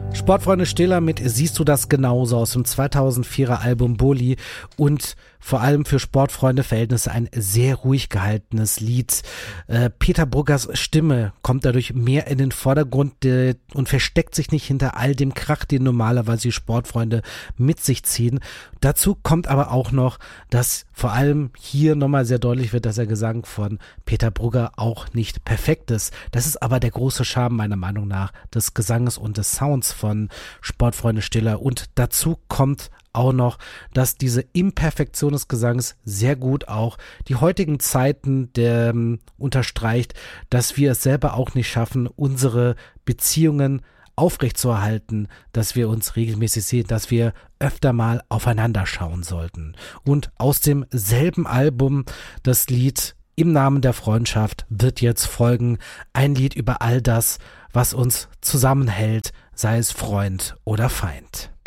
Sportfreunde Stiller mit Siehst du das genauso aus dem 2004er Album Bully und vor allem für Sportfreunde-Verhältnisse ein sehr ruhig gehaltenes Lied. Peter Bruggers Stimme kommt dadurch mehr in den Vordergrund und versteckt sich nicht hinter all dem Krach, den normalerweise die Sportfreunde mit sich ziehen. Dazu kommt aber auch noch, dass vor allem hier nochmal sehr deutlich wird, dass der Gesang von Peter Brugger auch nicht perfekt ist. Das ist aber der große Charme meiner Meinung nach des Gesanges und des Sounds von Sportfreunde Stiller. Und dazu kommt auch noch, dass diese Imperfektion des Gesangs sehr gut auch die heutigen Zeiten unterstreicht, dass wir es selber auch nicht schaffen, unsere Beziehungen aufrechtzuerhalten, dass wir uns regelmäßig sehen, dass wir öfter mal aufeinander schauen sollten. Und aus demselben Album das Lied Im Namen der Freundschaft wird jetzt folgen, ein Lied über all das, was uns zusammenhält, sei es Freund oder Feind.